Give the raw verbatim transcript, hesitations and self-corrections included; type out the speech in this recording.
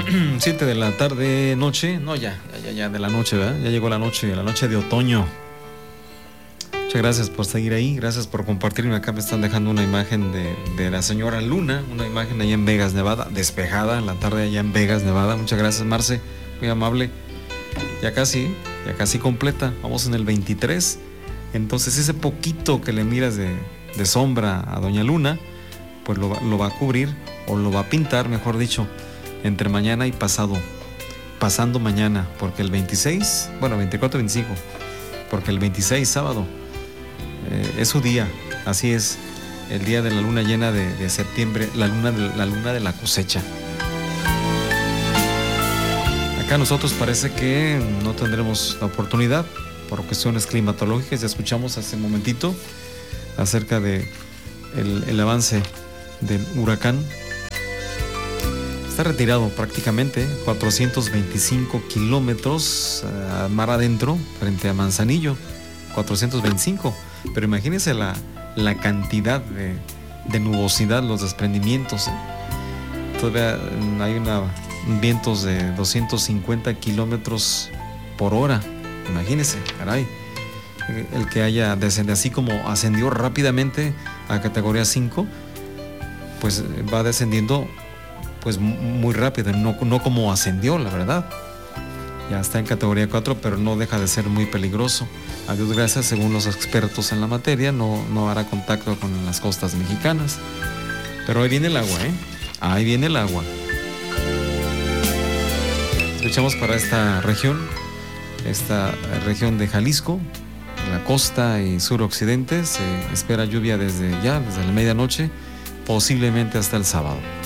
siete de la tarde, noche. No, ya, ya, ya de la noche, ¿verdad? Ya llegó la noche, la noche de otoño. Muchas gracias por seguir ahí, gracias por compartirme. Acá me están dejando una imagen de, de la señora Luna, una imagen allá en Vegas, Nevada, despejada en la tarde allá en Vegas, Nevada. Muchas gracias, Marce, muy amable. Ya casi, ya casi completa, vamos en el veintitrés. Entonces ese poquito que le miras de, de sombra a doña Luna, pues lo, lo va a cubrir, o lo va a pintar, mejor dicho, entre mañana y pasado, pasando mañana, porque el veintiséis, bueno, veinticuatro, veinticinco, porque el veintiséis, sábado, eh, es su día, así es, el día de la luna llena de, de septiembre, la luna de, la luna de la cosecha. Acá nosotros parece que no tendremos la oportunidad por cuestiones climatológicas. Ya escuchamos hace un momentito acerca de el, el avance del huracán. Está retirado prácticamente cuatrocientos veinticinco kilómetros uh, mar adentro frente a Manzanillo, cuatrocientos veinticinco, pero imagínense la, la cantidad de, de nubosidad, los desprendimientos, ¿eh? Todavía hay una vientos de doscientos cincuenta kilómetros por hora. Imagínense, caray, el que haya descendido, así como ascendió rápidamente a categoría cinco, pues va descendiendo pues muy rápido, no, no como ascendió, la verdad. Ya está en categoría cuatro, pero no deja de ser muy peligroso. A Dios gracias, según los expertos en la materia, no, no hará contacto con las costas mexicanas. Pero ahí viene el agua, ¿eh? Ahí viene el agua. Escuchamos para esta región, esta región de Jalisco, la costa y suroccidente. Se espera lluvia desde ya, desde la medianoche, posiblemente hasta el sábado.